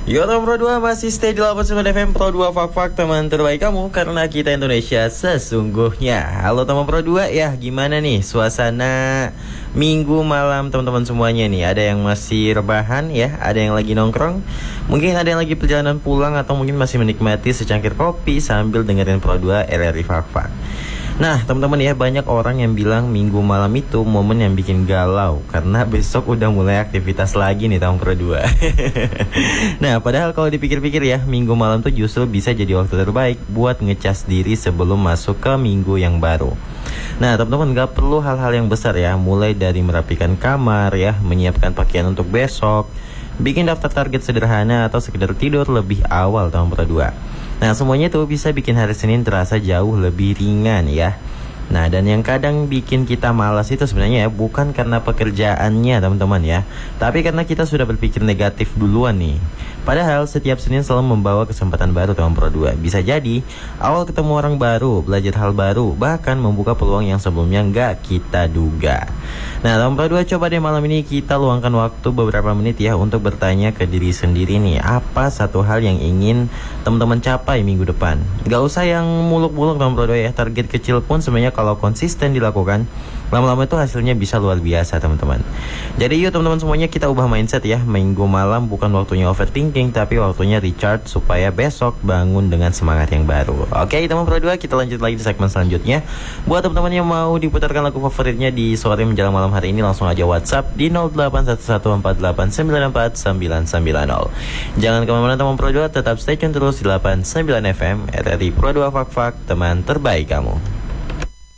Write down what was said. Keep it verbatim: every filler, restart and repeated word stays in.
Yo teman Pro dua masih stay di delapan puluh sembilan F M Pro dua Fak-Fak, teman terbaik kamu karena kita Indonesia sesungguhnya. Halo teman Pro dua, ya gimana nih suasana minggu malam teman-teman semuanya nih? Ada yang masih rebahan ya, ada yang lagi nongkrong, mungkin ada yang lagi perjalanan pulang, atau mungkin masih menikmati secangkir kopi sambil dengerin Pro dua R R I Fak-Fak. Nah teman-teman ya, banyak orang yang bilang minggu malam itu momen yang bikin galau karena besok udah mulai aktivitas lagi nih teman Pro dua. Nah padahal kalau dipikir-pikir ya, minggu malam tuh justru bisa jadi waktu terbaik buat ngecas diri sebelum masuk ke minggu yang baru. Nah teman-teman, gak perlu hal-hal yang besar ya, mulai dari merapikan kamar ya, menyiapkan pakaian untuk besok, bikin daftar target sederhana, atau sekedar tidur lebih awal teman Pro dua. Nah semuanya itu bisa bikin hari Senin terasa jauh lebih ringan ya. Nah dan yang kadang bikin kita malas itu sebenarnya ya bukan karena pekerjaannya teman-teman ya, tapi karena kita sudah berpikir negatif duluan nih. Padahal setiap Senin selalu membawa kesempatan baru teman Pro dua. Bisa jadi awal ketemu orang baru, belajar hal baru, bahkan membuka peluang yang sebelumnya nggak kita duga. Nah teman Pro dua, coba deh malam ini kita luangkan waktu beberapa menit ya untuk bertanya ke diri sendiri nih, apa satu hal yang ingin teman-teman capai minggu depan. Gak usah yang muluk-muluk teman Pro dua ya, target kecil pun sebenarnya kalau konsisten dilakukan, lama-lama itu hasilnya bisa luar biasa teman-teman. Jadi yuk teman-teman semuanya, kita ubah mindset ya. Minggu malam bukan waktunya overthinking, tapi waktunya recharge supaya besok bangun dengan semangat yang baru. Oke teman Pro dua, kita lanjut lagi di segmen selanjutnya. Buat teman-teman yang mau diputarkan lagu favoritnya di sore menjelang malam hari ini, langsung aja WhatsApp di nol delapan satu satu empat delapan sembilan empat sembilan sembilan nol. Jangan kemana-mana teman Pro dua, tetap stay tune terus di delapan puluh sembilan F M R R I Pro dua Fak-Fak, teman terbaik kamu.